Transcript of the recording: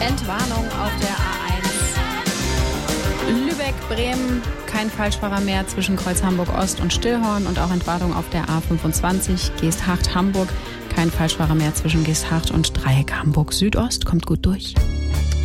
Entwarnung auf der A1 Lübeck-Bremen. Kein Falschfahrer mehr zwischen Kreuz Hamburg-Ost und Stillhorn und auch Entwarnung auf der A25 Geesthacht-Hamburg. Kein Falschfahrer mehr zwischen Geesthacht und Dreieck Hamburg-Südost. Kommt gut durch.